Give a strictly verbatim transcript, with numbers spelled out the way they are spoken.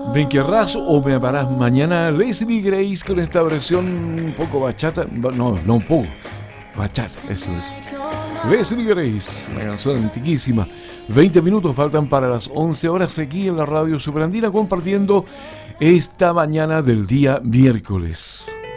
¿Me querrás o me amarás? Mañana Leslie Grace con esta versión un poco bachata. No, no un poco. Bachata, eso es. Leslie Grace, una canción antiquísima. veinte minutos faltan para las once horas aquí en la radio Superandina compartiendo esta mañana del día miércoles.